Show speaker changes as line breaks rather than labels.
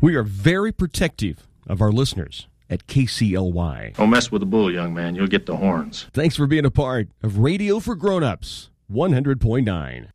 We are very protective of our listeners at KCLY.
Don't mess with the bull, young man. You'll get the horns.
Thanks for being a part of Radio for Grown-Ups 100.9.